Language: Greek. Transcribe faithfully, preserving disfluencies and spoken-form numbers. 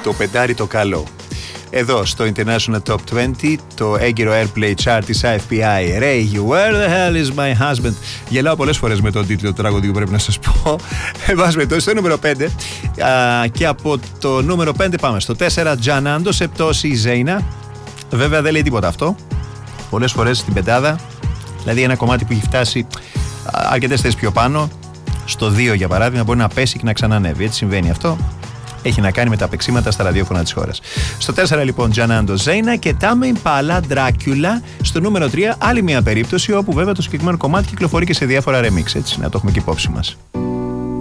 το πεντάρι το καλό. Εδώ στο International Top είκοσι, το έγκυρο Airplay Chart της άι εφ πι άι. Ray, where the hell is my husband? Γελάω πολλές φορές με τον τίτλο του τραγουδιού, πρέπει να σας πω. Βάζει με το στο νούμερο πέντε. Α, και από το νούμερο πέντε πάμε στο τέσσερα. Τζανάντο, σε πτώση η Ζέινα. Βέβαια δεν λέει τίποτα αυτό. Πολλές φορές στην πεντάδα. Δηλαδή ένα κομμάτι που έχει φτάσει αρκετές θέσεις πιο πάνω. Στο δύο για παράδειγμα μπορεί να πέσει και να ξανανεύει. Έτσι συμβαίνει αυτό. Έχει να κάνει με τα παίξιματα στα ραδιόφωνα της χώρας. Στο τέσσερα λοιπόν Τζανάντο Ζέινα και Τάμε Ιμπάλα Ντράκιουλα. Στο νούμερο τρία άλλη μια περίπτωση όπου βέβαια το συγκεκριμένο κομμάτι κυκλοφορεί και σε διάφορα remix. Έτσι να το έχουμε και υπόψη μας.